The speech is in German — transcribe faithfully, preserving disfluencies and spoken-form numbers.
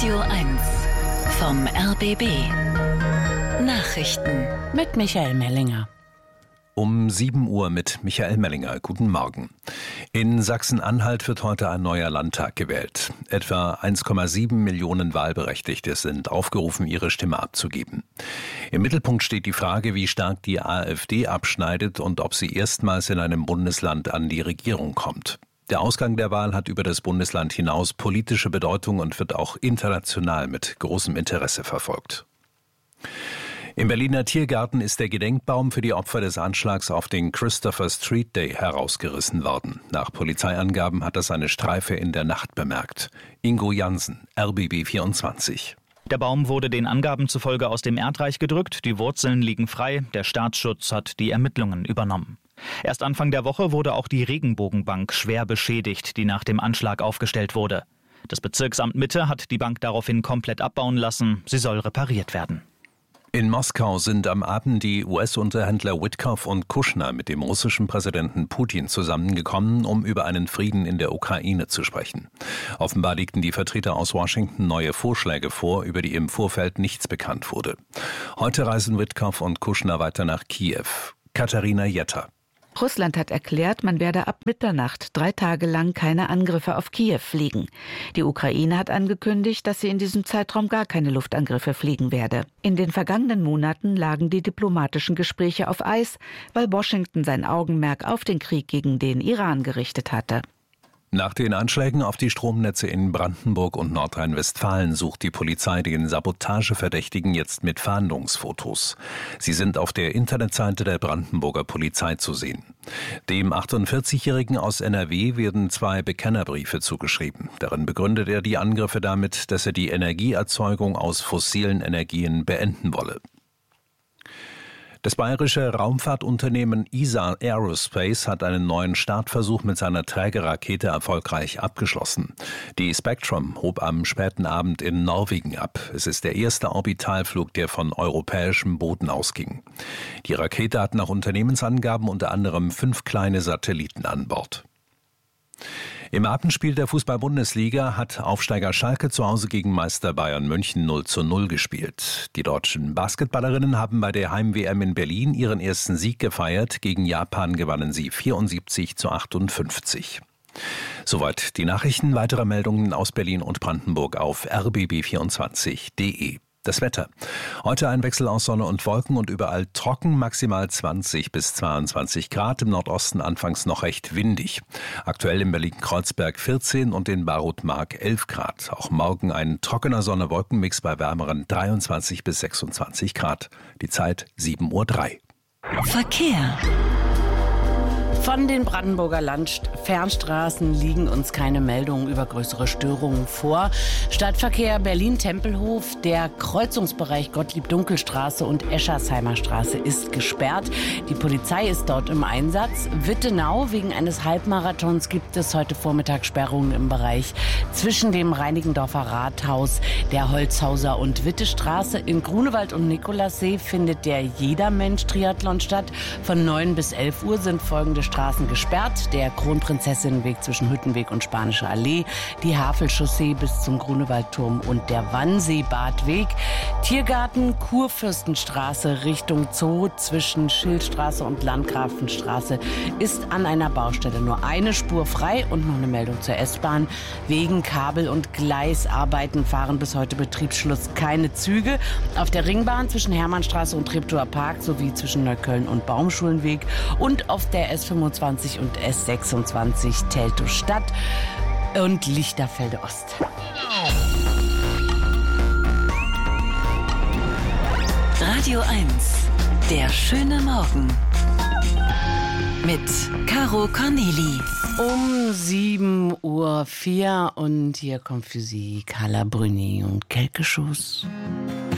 Radio eins vom R B B. Nachrichten mit Michael Mellinger. Um sieben Uhr mit Michael Mellinger. Guten Morgen. In Sachsen-Anhalt wird heute ein neuer Landtag gewählt. Etwa eins Komma sieben Millionen Wahlberechtigte sind aufgerufen, ihre Stimme abzugeben. Im Mittelpunkt steht die Frage, wie stark die AfD abschneidet und ob sie erstmals in einem Bundesland an die Regierung kommt. Der Ausgang der Wahl hat über das Bundesland hinaus politische Bedeutung und wird auch international mit großem Interesse verfolgt. Im Berliner Tiergarten ist der Gedenkbaum für die Opfer des Anschlags auf den Christopher Street Day herausgerissen worden. Nach Polizeiangaben hat das eine Streife in der Nacht bemerkt. Ingo Jansen, R B B vierundzwanzig. Der Baum wurde den Angaben zufolge aus dem Erdreich gedrückt, die Wurzeln liegen frei, der Staatsschutz hat die Ermittlungen übernommen. Erst Anfang der Woche wurde auch die Regenbogenbank schwer beschädigt, die nach dem Anschlag aufgestellt wurde. Das Bezirksamt Mitte hat die Bank daraufhin komplett abbauen lassen, sie soll repariert werden. In Moskau sind am Abend die U S-Unterhändler Witkoff und Kushner mit dem russischen Präsidenten Putin zusammengekommen, um über einen Frieden in der Ukraine zu sprechen. Offenbar legten die Vertreter aus Washington neue Vorschläge vor, über die im Vorfeld nichts bekannt wurde. Heute reisen Witkoff und Kushner weiter nach Kiew. Katharina Jetter. Russland hat erklärt, man werde ab Mitternacht drei Tage lang keine Angriffe auf Kiew fliegen. Die Ukraine hat angekündigt, dass sie in diesem Zeitraum gar keine Luftangriffe fliegen werde. In den vergangenen Monaten lagen die diplomatischen Gespräche auf Eis, weil Washington sein Augenmerk auf den Krieg gegen den Iran gerichtet hatte. Nach den Anschlägen auf die Stromnetze in Brandenburg und Nordrhein-Westfalen sucht die Polizei den Sabotageverdächtigen jetzt mit Fahndungsfotos. Sie sind auf der Internetseite der Brandenburger Polizei zu sehen. Dem achtundvierzigjährigen aus N R W werden zwei Bekennerbriefe zugeschrieben. Darin begründet er die Angriffe damit, dass er die Energieerzeugung aus fossilen Energien beenden wolle. Das bayerische Raumfahrtunternehmen E S A Aerospace hat einen neuen Startversuch mit seiner Trägerrakete erfolgreich abgeschlossen. Die Spectrum hob am späten Abend in Norwegen ab. Es ist der erste Orbitalflug, der von europäischem Boden ausging. Die Rakete hat nach Unternehmensangaben unter anderem fünf kleine Satelliten an Bord. Im Abendspiel der Fußball-Bundesliga hat Aufsteiger Schalke zu Hause gegen Meister Bayern München null zu null gespielt. Die deutschen Basketballerinnen haben bei der Heim-W M in Berlin ihren ersten Sieg gefeiert. Gegen Japan gewannen sie vierundsiebzig zu achtundfünfzig. Soweit die Nachrichten. Weitere Meldungen aus Berlin und Brandenburg auf r b b vierundzwanzig punkt d e. Das Wetter. Heute ein Wechsel aus Sonne und Wolken und überall trocken, maximal zwanzig bis zweiundzwanzig Grad, im Nordosten anfangs noch recht windig. Aktuell in Berlin-Kreuzberg vierzehn und in Barut-Mark elf Grad. Auch morgen ein trockener Sonne-Wolken-Mix bei wärmeren dreiundzwanzig bis sechsundzwanzig Grad. Die Zeit sieben Uhr drei. Verkehr. Von den Brandenburger Landfernstraßen liegen uns keine Meldungen über größere Störungen vor. Stadtverkehr Berlin-Tempelhof, der Kreuzungsbereich Gottlieb-Dunkel-Straße und Eschersheimer Straße ist gesperrt. Die Polizei ist dort im Einsatz. Wittenau, wegen eines Halbmarathons gibt es heute Vormittag Sperrungen im Bereich zwischen dem Reinickendorfer Rathaus, der Holzhauser und Wittestraße. In Grunewald und Nikolassee findet der Jedermensch-Triathlon statt. Von neun bis elf Uhr sind folgende Straßen gesperrt. Der Kronprinzessinnenweg zwischen Hüttenweg und Spanische Allee, die Havelchaussee bis zum Grunewaldturm und der Wannseebadweg. Tiergarten, Kurfürstenstraße Richtung Zoo zwischen Schildstraße und Landgrafenstraße ist an einer Baustelle nur eine Spur frei. Und noch eine Meldung zur S-Bahn. Wegen Kabel- und Gleisarbeiten fahren bis heute Betriebsschluss keine Züge. Auf der Ringbahn zwischen Hermannstraße und Treptower Park sowie zwischen Neukölln und Baumschulenweg und auf der S fünfundzwanzig und S sechsundzwanzig Teltow-Stadt und Lichterfelde Ost. Radio eins, der schöne Morgen. Mit Caro Corneli. Um sieben Uhr vier und hier kommt für Sie Carla Bruni und Kelkeschuss.